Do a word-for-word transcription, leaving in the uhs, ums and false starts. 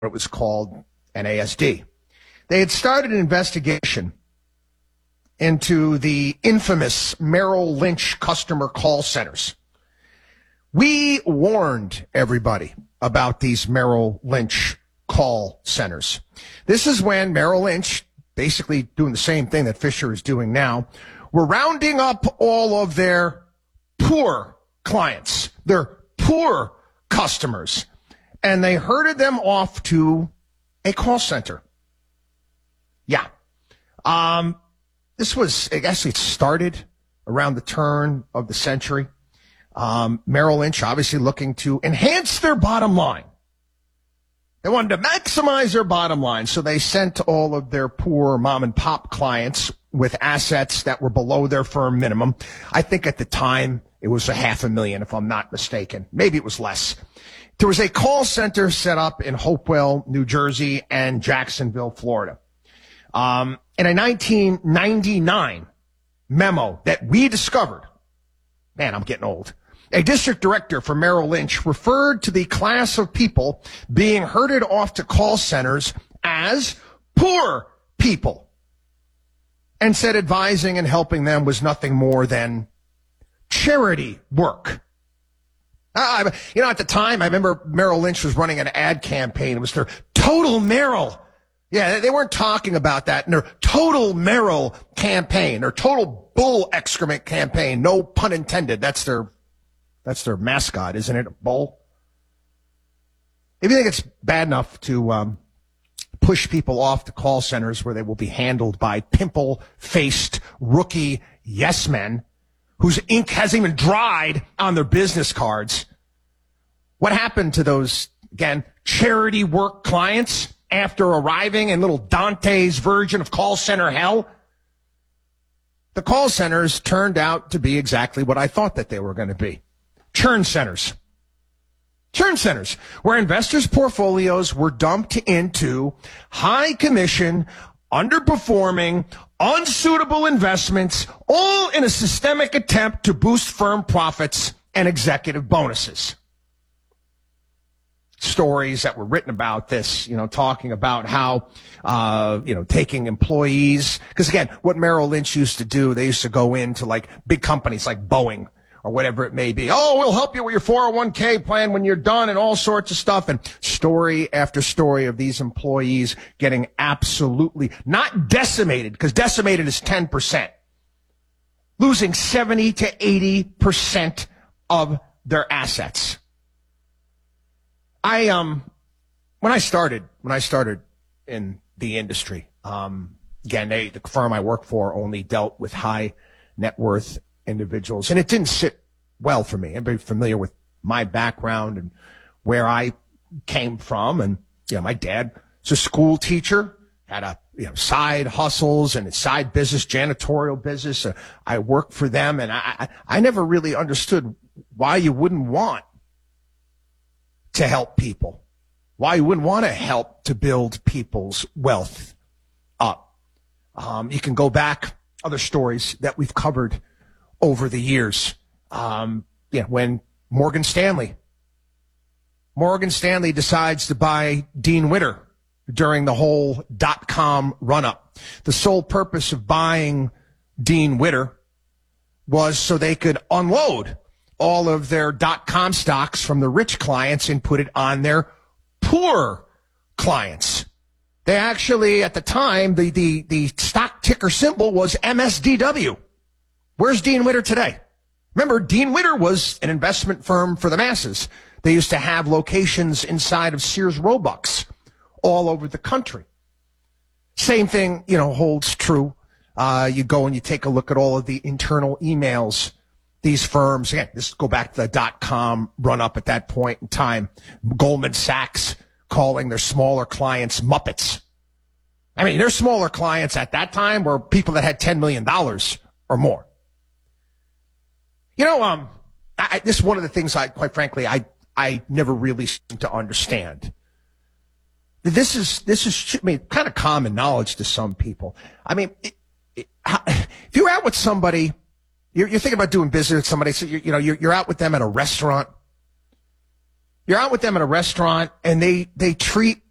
it was called N A S D. They had started an investigation into the infamous Merrill Lynch customer call centers. We warned everybody about these Merrill Lynch call centers. This is when Merrill Lynch, basically doing the same thing that Fisher is doing now, were rounding up all of their poor clients, their poor customers, and they herded them off to a call center. Yeah. Um, this was, actually it started around the turn of the century. Um, Merrill Lynch obviously looking to enhance their bottom line. They wanted to maximize their bottom line, so they sent all of their poor mom and pop clients with assets that were below their firm minimum. I think at the time it was a half a million, if I'm not mistaken. Maybe it was less. There was a call center set up in Hopewell, New Jersey, and Jacksonville, Florida. Um, in a nineteen ninety-nine memo that we discovered, man, I'm getting old, a district director for Merrill Lynch referred to the class of people being herded off to call centers as poor people, and said advising and helping them was nothing more than charity work. Uh, you know, at the time, I remember Merrill Lynch was running an ad campaign. It was their Total Merrill. Yeah, they weren't talking about that in their Total Merrill campaign, or Total Bull Excrement campaign. No pun intended. That's their, that's their mascot, isn't it? A bull. If you think it's bad enough to um, push people off to call centers where they will be handled by pimple-faced rookie yes men whose ink hasn't even dried on their business cards, what happened to those, again, charity work clients after arriving in little Dante's version of call center hell? The call centers turned out to be exactly what I thought that they were going to be. Churn centers. Churn centers, where investors' portfolios were dumped into high commission, underperforming, unsuitable investments, all in a systemic attempt to boost firm profits and executive bonuses. Stories that were written about this, you know, talking about how, uh, you know, taking employees, because again, what Merrill Lynch used to do, they used to go into like big companies like Boeing or whatever it may be. Oh, we'll help you with your four oh one k plan when you're done, and all sorts of stuff. And story after story of these employees getting absolutely not decimated, because decimated is ten percent, losing seventy to eighty percent of their assets. I, um, when I started, when I started in the industry, um, again, they, the firm I work for only dealt with high net worth individuals, and it didn't sit well for me. I'm very familiar with my background and where I came from. And, you know, my dad was a school teacher, had a, you know, side hustles and a side business, janitorial business. Uh, I worked for them, and I, I, I never really understood why you wouldn't want to help people, why you wouldn't want to help to build people's wealth up. Um, you can go back, other stories that we've covered over the years. Um, yeah, when Morgan Stanley, Morgan Stanley decides to buy Dean Witter during the whole dot-com run-up. The sole purpose of buying Dean Witter was so they could unload all of their dot-com stocks from the rich clients and put it on their poor clients. They actually, at the time, the, the, the stock ticker symbol was M S D W. Where's Dean Witter today? Remember, Dean Witter was an investment firm for the masses. They used to have locations inside of Sears Roebucks all over the country. Same thing, you know, holds true. Uh, you go and you take a look at all of the internal emails. These firms, again, this go back to the dot-com run-up at that point in time. Goldman Sachs calling their smaller clients Muppets. I mean, their smaller clients at that time were people that had ten million dollars or more. You know, um, I, this is one of the things I, quite frankly, I, I never really seem to understand. This is, this is, I mean, kind of common knowledge to some people. I mean, it, it, how, if you're out with somebody, you're, you're thinking about doing business with somebody, so you're, you know, you're, you're out with them at a restaurant. You're out with them at a restaurant, and they, they treat